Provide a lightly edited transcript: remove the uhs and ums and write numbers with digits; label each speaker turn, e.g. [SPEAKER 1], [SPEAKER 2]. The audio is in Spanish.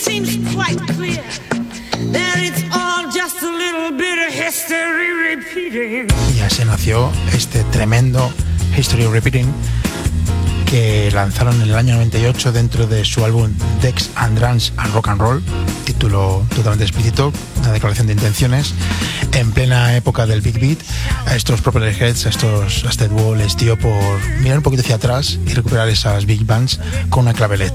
[SPEAKER 1] Seems quite clear that it's all just a little bit of history repeating.
[SPEAKER 2] Y así nació este tremendo History Repeating que lanzaron en el año 98 dentro de su álbum Dex and Drums and Rock and Roll, título totalmente explícito, una declaración de intenciones, en plena época del Big Beat. A estos Propellerheads, a este dúo les dio por mirar un poquito hacia atrás y recuperar esas big bands con una clave eléctrica.